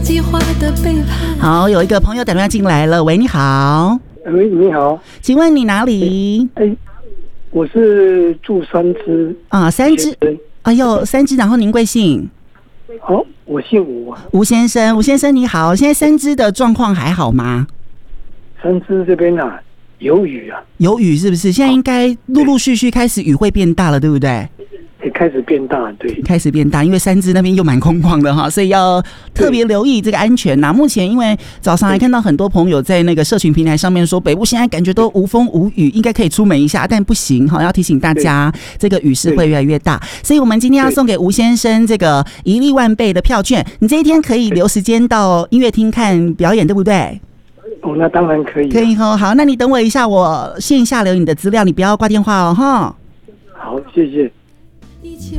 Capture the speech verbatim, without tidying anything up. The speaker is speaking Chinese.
计划的背叛。 好，有一个朋友打电话进来了，喂，你好。 喂，你好， 请问你哪里？ 哎、欸，我是住三芝啊，三芝。哎呦，三芝，然后您贵姓？ 好，我姓吴。 吴先生，吴先生你好，现在三芝的状况还好吗？ 三芝这边啊，有雨啊， 有雨是不是？现在应该陆陆续续开始雨会变大了，对不对？ 也开始变大，对， 开始变大，因为三芝那边又蛮空旷的哈，所以要特别留意这个安全呐。目前因为早上还看到很多朋友在那个社群平台上面说，北部现在感觉都无风无雨，应该可以出门一下，但不行哈，要提醒大家，这个雨势会越来越大。所以我们今天要送给吴先生这个一粒万倍的票券，你这一天可以留时间到音乐厅看表演，对不对？ 哦，那当然可以， 可以哦。好，那你等我一下，我线下留你的资料，你不要挂电话哦，哈。 好，谢谢。 一切